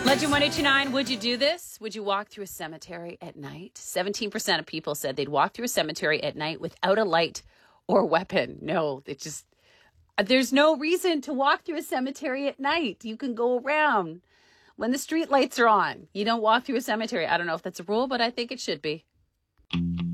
Legend 1029, would you do this? Would you walk through a cemetery at night? 17% of people said they'd walk through a cemetery at night without a light or weapon. No, there's no reason to walk through a cemetery at night. You can go around when the street lights are on. You don't walk through a cemetery. I don't know if that's a rule, but I think it should be.